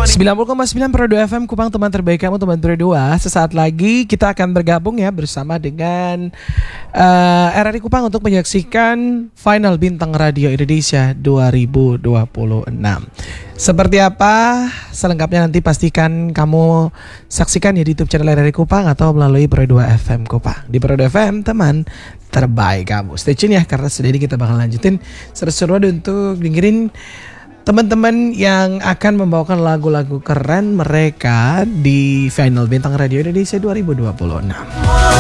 90,9 Pro 2 FM Kupang, teman terbaik kamu, teman Pro 2. Sesaat lagi kita akan bergabung ya bersama dengan RRI Kupang untuk menyaksikan Final Bintang Radio Indonesia 2026. Seperti apa selengkapnya nanti pastikan kamu saksikan ya di YouTube channel RRI Kupang atau melalui Pro 2 FM Kupang. Di Pro 2 FM teman terbaik kamu. Stay tune ya, karena sedih kita bakal lanjutin seru-seruan untuk dengerin teman-teman yang akan membawakan lagu-lagu keren mereka di Final Bintang Radio Indonesia 2026.